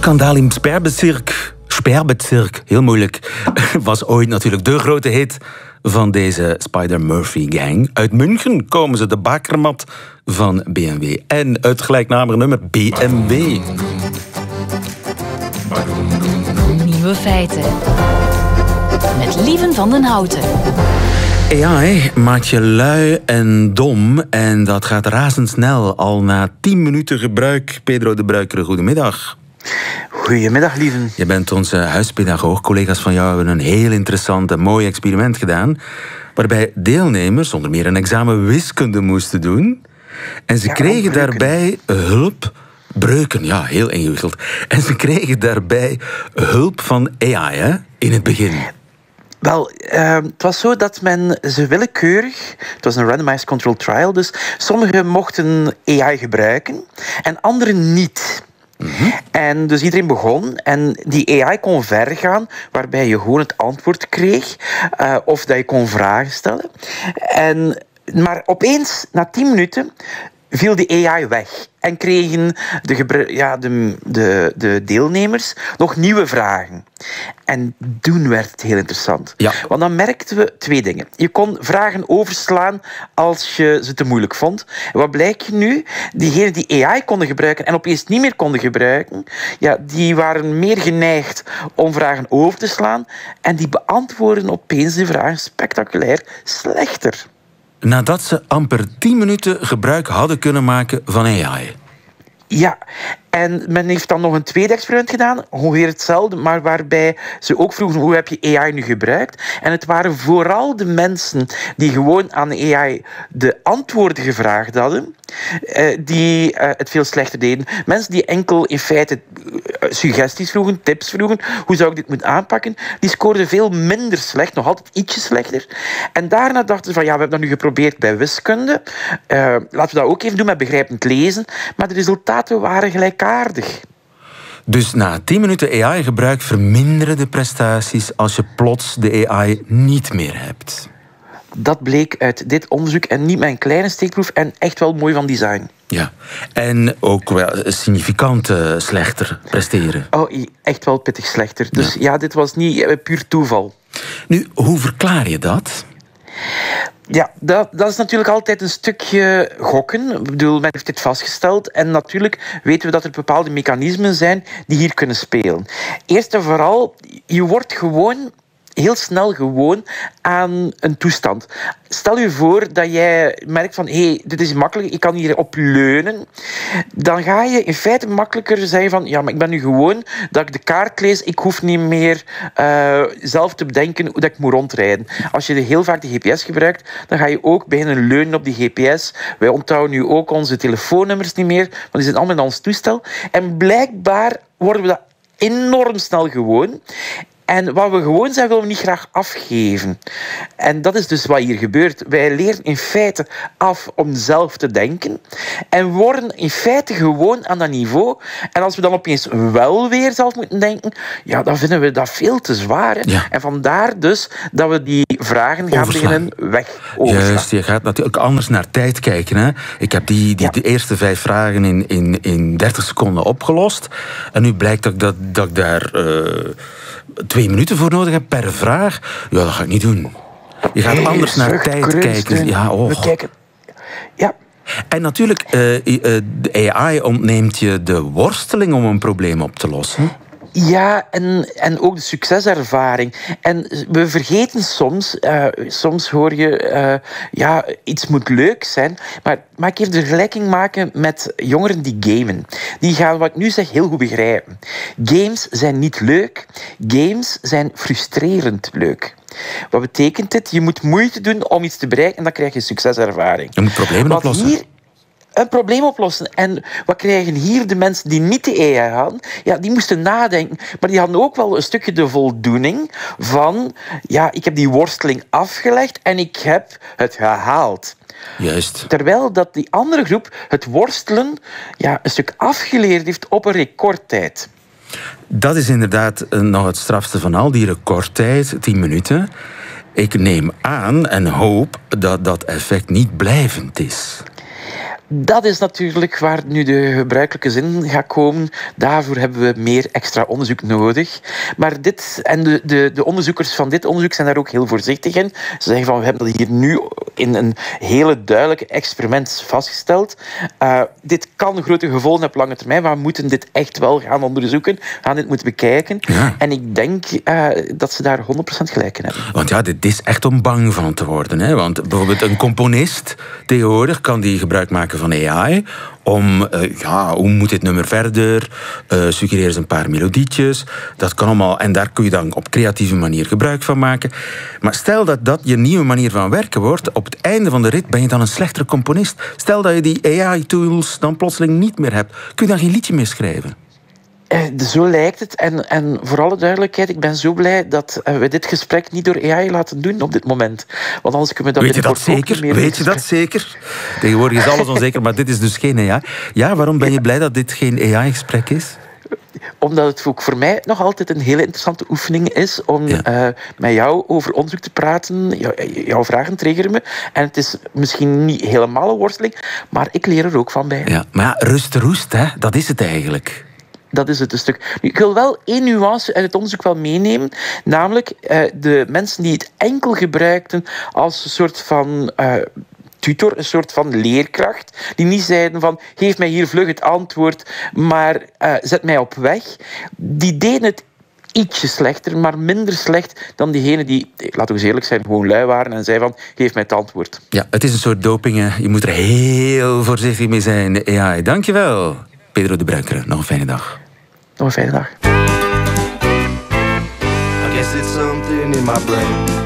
Schandaal im Sperrbezirk, heel moeilijk, was ooit natuurlijk de grote hit van deze Spider-Murphy-gang. Uit München komen ze, de bakermat van BMW. En het gelijknamige nummer BMW. Nieuwe feiten. Met Lieven van den Houten. AI maakt je lui en dom en dat gaat razendsnel. Al na 10 minuten gebruik. Pedro de Bruikere, goedemiddag. Goedemiddag, Lieven. Je bent onze huispedagoog. Collega's van jou hebben een heel interessant en mooi experiment gedaan, waarbij deelnemers onder meer een examen wiskunde moesten doen. En ze kregen daarbij hulp. Breuken, ja, heel ingewikkeld. En ze kregen daarbij hulp van AI, hè, in het begin. Wel, het was zo dat men ze willekeurig... Het was een randomized control trial, dus sommigen mochten AI gebruiken en anderen niet. Mm-hmm. En dus iedereen begon en die AI kon ver gaan, waarbij je gewoon het antwoord kreeg of dat je kon vragen stellen. Maar opeens, na 10 minuten, viel die AI weg en kregen de deelnemers nog nieuwe vragen. En toen werd het heel interessant. Ja. Want dan merkten we 2 dingen. Je kon vragen overslaan als je ze te moeilijk vond. En wat blijkt nu? Diegenen die AI konden gebruiken en opeens niet meer konden gebruiken, ja, die waren meer geneigd om vragen over te slaan en die beantwoorden opeens de vragen spectaculair slechter. Nadat ze amper 10 minuten gebruik hadden kunnen maken van AI. Ja, en men heeft dan nog een tweede experiment gedaan, ongeveer hetzelfde, maar waarbij ze ook vroegen hoe heb je AI nu gebruikt. En het waren vooral de mensen die gewoon aan de AI de antwoorden gevraagd hadden, die het veel slechter deden. Mensen die enkel in feite suggesties vroegen, tips vroegen, hoe zou ik dit moeten aanpakken, die scoorden veel minder slecht, nog altijd ietsje slechter. En daarna dachten ze van, ja, we hebben dat nu geprobeerd bij wiskunde, laten we dat ook even doen met begrijpend lezen, maar de resultaten waren gelijkaardig. Dus na 10 minuten AI-gebruik verminderen de prestaties als je plots de AI niet meer hebt. Dat bleek uit dit onderzoek en niet mijn kleine steekproef en echt wel mooi van design. Ja, en ook wel significant slechter presteren. Oh, echt wel pittig slechter. Dus ja, dit was niet puur toeval. Nu, hoe verklaar je dat? Ja, dat is natuurlijk altijd een stukje gokken. Ik bedoel, men heeft dit vastgesteld. En natuurlijk weten we dat er bepaalde mechanismen zijn die hier kunnen spelen. Eerst en vooral, je wordt gewoon heel snel gewoon aan een toestand. Stel je voor dat jij merkt van, hé, dit is makkelijk, ik kan hierop leunen. Dan ga je in feite makkelijker zeggen van, ja, maar ik ben nu gewoon dat ik de kaart lees, ik hoef niet meer zelf te bedenken hoe dat ik moet rondrijden. Als je heel vaak de GPS gebruikt, dan ga je ook beginnen leunen op die GPS. Wij onthouden nu ook onze telefoonnummers niet meer, want die zitten allemaal in ons toestel. En blijkbaar worden we dat enorm snel gewoon. En wat we gewoon zijn, willen we niet graag afgeven. En dat is dus wat hier gebeurt. Wij leren in feite af om zelf te denken. En worden in feite gewoon aan dat niveau. En als we dan opeens wel weer zelf moeten denken, ja, dan vinden we dat veel te zwaar. Hè? Ja. En vandaar dus dat we die vragen gaan beginnen overslaan. Juist, je gaat natuurlijk anders naar tijd kijken. Hè? Ik heb de eerste 5 vragen in 30 seconden opgelost. En nu blijkt dat ik daar 2 minuten voor nodig heb per vraag. Ja, dat ga ik niet doen. Je gaat anders naar tijd kijken. Ja, we kijken. Ja. En natuurlijk, de AI ontneemt je de worsteling om een probleem op te lossen. Ja, en ook de succeservaring. En we vergeten soms hoor je, iets moet leuk zijn. Maar mag ik even de vergelijking maken met jongeren die gamen. Die gaan, wat ik nu zeg, heel goed begrijpen. Games zijn niet leuk. Games zijn frustrerend leuk. Wat betekent dit? Je moet moeite doen om iets te bereiken en dan krijg je succeservaring. Je moet problemen oplossen. Een probleem oplossen. En wat krijgen hier de mensen die niet de AI hadden? Ja, die moesten nadenken. Maar die hadden ook wel een stukje de voldoening van, ja, ik heb die worsteling afgelegd en ik heb het gehaald. Juist. Terwijl dat die andere groep het worstelen een stuk afgeleerd heeft op een recordtijd. Dat is inderdaad nog het strafste van al, die recordtijd, 10 minuten. Ik neem aan en hoop dat dat effect niet blijvend is. Dat is natuurlijk waar nu de gebruikelijke zin gaat komen. Daarvoor hebben we meer extra onderzoek nodig. Maar de onderzoekers van dit onderzoek zijn daar ook heel voorzichtig in. Ze zeggen van, we hebben dat hier nu in een hele duidelijke experiment vastgesteld. Dit kan grote gevolgen hebben op lange termijn, maar we moeten dit echt wel gaan onderzoeken. We gaan dit moeten bekijken. Ja. En ik denk dat ze daar 100% gelijk in hebben. Want ja, dit is echt om bang van te worden. Hè? Want bijvoorbeeld een componist tegenwoordig kan die gebruik maken van AI om, hoe moet dit nummer verder? Suggereer eens een paar melodietjes. Dat kan allemaal. En daar kun je dan op creatieve manier gebruik van maken. Maar stel dat dat je nieuwe manier van werken wordt, op het einde van de rit ben je dan een slechtere componist. Stel dat je die AI-tools dan plotseling niet meer hebt. Kun je dan geen liedje meer schrijven? Zo lijkt het. En voor alle duidelijkheid, ik ben zo blij dat we dit gesprek niet door AI laten doen op dit moment. Want anders kunnen we dat Weet je dat zeker? Weet je dat zeker? Tegenwoordig is alles onzeker, maar dit is dus geen AI. Ja, waarom ben je blij dat dit geen AI-gesprek is? Omdat het ook voor mij nog altijd een hele interessante oefening is om met jou over onderzoek te praten. Jouw vragen triggeren me. En het is misschien niet helemaal een worsteling, maar ik leer er ook van bij. Ja, maar ja, rust roest, hè? Dat is het eigenlijk. Dat is het een stuk. Nu, ik wil wel één nuance uit het onderzoek wel meenemen. Namelijk de mensen die het enkel gebruikten als een soort van tutor, een soort van leerkracht. Die niet zeiden van, geef mij hier vlug het antwoord, maar zet mij op weg. Die deden het ietsje slechter, maar minder slecht dan diegenen die, laten we eens eerlijk zijn, gewoon lui waren en zeiden van, geef mij het antwoord. Ja, het is een soort doping. Hè. Je moet er heel voorzichtig mee zijn, AI. Dankjewel, Pedro de Bruikere. Nog een fijne dag. Nog een fijne dag. I guess it's something in my brain.